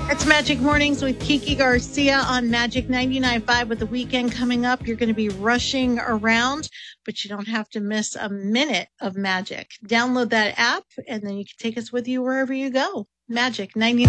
It's Magic Mornings with Kiki Garcia on Magic 99.5. With the weekend coming up, you're going to be rushing around, but you don't have to miss a minute of magic. Download that app, and then you can take us with you wherever you go. Magic 99.